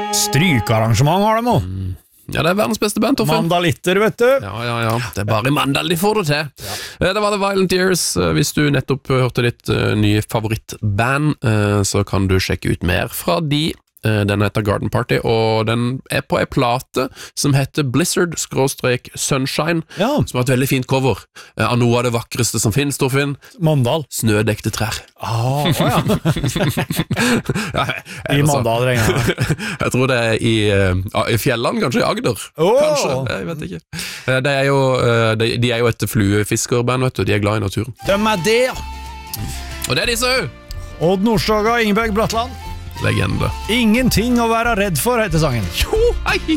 Strykearrangement har de også. Ja, det verdens beste band, Torfinn. Mandalitter, vet du. Ja. Det bare i Mandal de får det til. Det var The Violent Years. Hvis du nettopp hørte ditt nye favorittband, så kan du sjekke ut mer fra de. Den heter Garden Party, og den er på en plate som heter Blizzard-Sunshine, som har et veldig fint cover av noe av det vakreste som finnes, Torfinn. Mandal. Snødekte trær. Ja. I Mandal, regner jeg. Jeg tror det er i fjellene, kanskje i Agder. Kanskje, jeg vet ikke. De er jo et fluefiskerband, vet du. De er glad i naturen. De er det, ja. Og det er disse jo. Odd Nordstoga og Ingeborg Bratland. Legende. Ingenting å være redd for, heter sangen. Jo, hei!